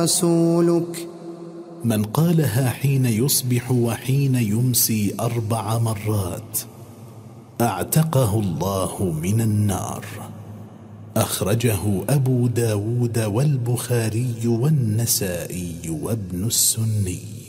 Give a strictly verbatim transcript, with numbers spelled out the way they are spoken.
رسولك. من قالها حين يصبح وحين يمسي أربع مرات أعتقه الله من النار. أخرجه أبو داود والبخاري والنسائي وابن السني.